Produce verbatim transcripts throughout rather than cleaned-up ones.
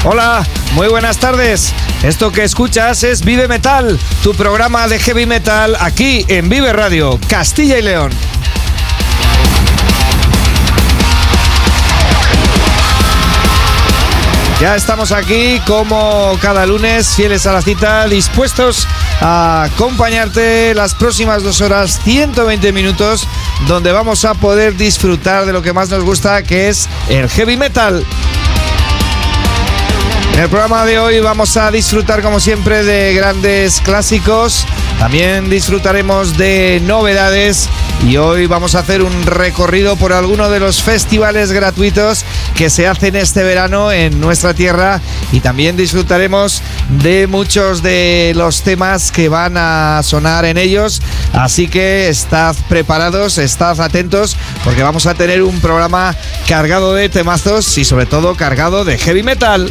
Hola, muy buenas tardes. Esto que escuchas es Vive Metal, tu programa de heavy metal aquí en Vive Radio, Castilla y León. Ya estamos aquí como cada lunes, fieles a la cita, dispuestos a acompañarte las próximas dos horas, ciento veinte minutos, donde vamos a poder disfrutar de lo que más nos gusta, que es el heavy metal. En el programa de hoy vamos a disfrutar, como siempre, de grandes clásicos. También disfrutaremos de novedades y hoy vamos a hacer un recorrido por alguno de los festivales gratuitos que se hacen este verano en nuestra tierra, y también disfrutaremos de muchos de los temas que van a sonar en ellos. Así que estad preparados, estad atentos, porque vamos a tener un programa cargado de temazos y sobre todo cargado de heavy metal.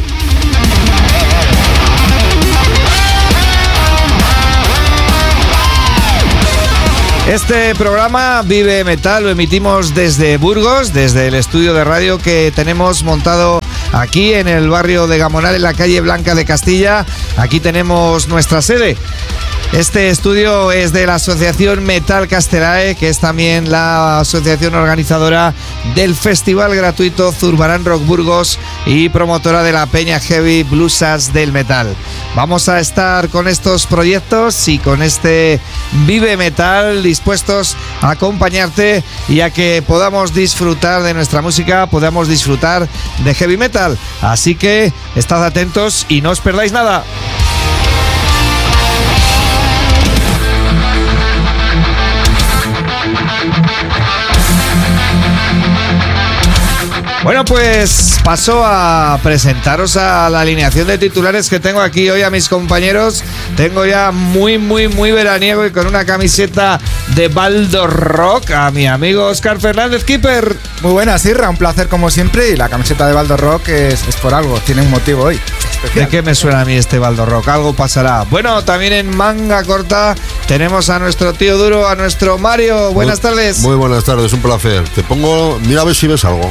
Este programa Vive Metal lo emitimos desde Burgos, desde el estudio de radio que tenemos montado aquí en el barrio de Gamonal, en la calle Blanca de Castilla. Aquí tenemos nuestra sede. Este estudio es de la asociación Metal Castelae, que es también la asociación organizadora del festival gratuito Zurbarán Rock Burgos y promotora de la Peña Heavy Bluesas del Metal. Vamos a estar con estos proyectos y con este Vive Metal dispuestos a acompañarte y a que podamos disfrutar de nuestra música, podamos disfrutar de heavy metal. Así que estad atentos y no os perdáis nada. Bueno, pues paso a presentaros a la alineación de titulares que tengo aquí hoy a mis compañeros. Tengo ya muy, muy, muy veraniego y con una camiseta de Baldo Rock a mi amigo Óscar Fernández, Keeper. Muy buenas, Irra, un placer como siempre, y la camiseta de Baldo Rock es, es por algo, tiene un motivo hoy especial. ¿De qué me suena a mí este Baldo Rock? Algo pasará. Bueno, también en manga corta tenemos a nuestro tío duro, a nuestro Mario. Buenas muy, tardes. Muy buenas tardes, un placer. Te pongo, mira a ver si ves algo.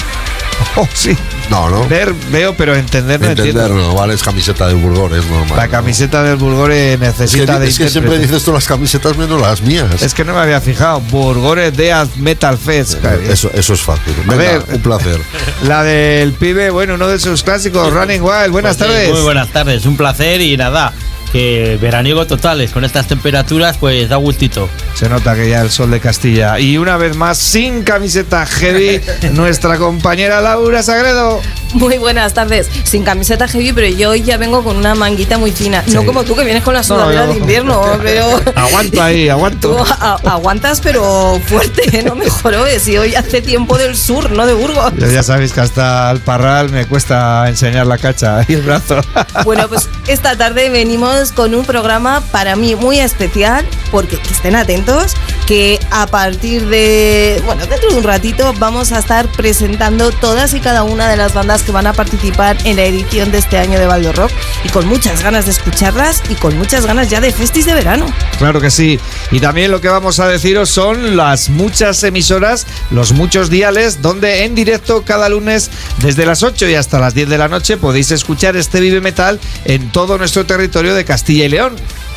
Oh, sí. No, no. Ver, veo, pero entender no Entender entiendo. no, vale, es camiseta de Burgor, es normal. La camiseta del Burgore necesita es que, de es que siempre dices tú las camisetas menos las mías. Es que no me había fijado. Burgore Death Metal Fest. Eso, eso es fácil. Venga, a ver, un placer. La del pibe, bueno, uno de sus clásicos, Running Wild. Buenas pues tardes. Sí, muy buenas tardes, un placer y nada. Que veraniego totales, con estas temperaturas pues da gustito. Se nota que ya el sol de Castilla. Y una vez más, sin camiseta heavy, nuestra compañera Laura Sagredo. Muy buenas tardes, sin camiseta heavy, pero yo hoy ya vengo con una manguita muy fina. Sí. No como tú, que vienes con la sudadera no, no. de invierno, pero... Aguanto ahí, aguanto. Tú a- aguantas, pero fuerte, no mejoró. Si hoy hace tiempo del sur, no de Burgos. Yo ya sabéis que hasta el parral me cuesta enseñar la cacha y el brazo. Bueno, pues esta tarde venimos con un programa para mí muy especial, porque que estén atentos, que a partir de, bueno, dentro de un ratito vamos a estar presentando todas y cada una de las bandas que van a participar en la edición de este año de Baldo Rock, y con muchas ganas de escucharlas y con muchas ganas ya de festis de verano. Claro que sí. Y también lo que vamos a deciros son las muchas emisoras, los muchos diales, donde en directo cada lunes desde las ocho y hasta las diez de la noche podéis escuchar este Vive Metal en todo nuestro territorio de Castilla y León.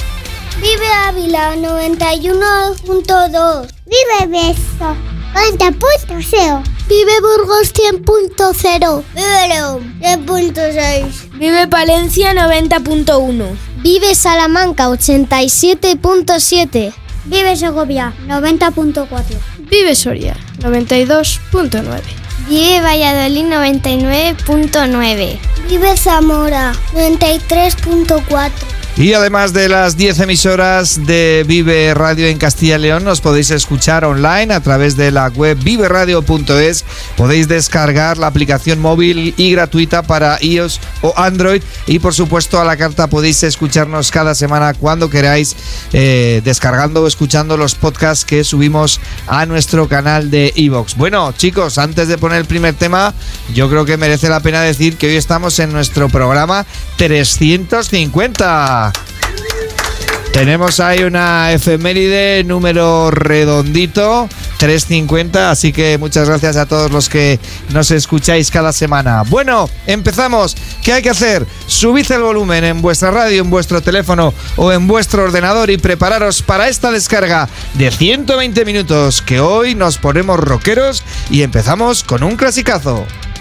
Vive Ávila noventa y uno punto dos. Vive Beso noventa punto cero. Vive Burgos cien punto cero. Vive León cien punto seis. Vive Palencia noventa punto uno. Vive Salamanca ochenta y siete punto siete. Vive Segovia noventa punto cuatro. Vive Soria noventa y dos punto nueve. Vive Valladolid noventa y nueve punto nueve. Vive Zamora noventa y tres punto cuatro. Y además de las diez emisoras de Vive Radio en Castilla y León, nos podéis escuchar online a través de la web vive radio punto es. Podéis descargar la aplicación móvil y gratuita para iOS o Android. Y por supuesto a la carta podéis escucharnos cada semana cuando queráis, eh, descargando o escuchando los podcasts que subimos a nuestro canal de iVoox. Bueno, chicos, antes de poner el primer tema, yo creo que merece la pena decir que hoy estamos en nuestro programa trescientos cincuenta. Tenemos ahí una efeméride, número redondito, tres cincuenta, así que muchas gracias a todos los que nos escucháis cada semana. Bueno, empezamos. ¿Qué hay que hacer? Subid el volumen en vuestra radio, en vuestro teléfono o en vuestro ordenador y prepararos para esta descarga de ciento veinte minutos, que hoy nos ponemos rockeros y empezamos con un clasicazo.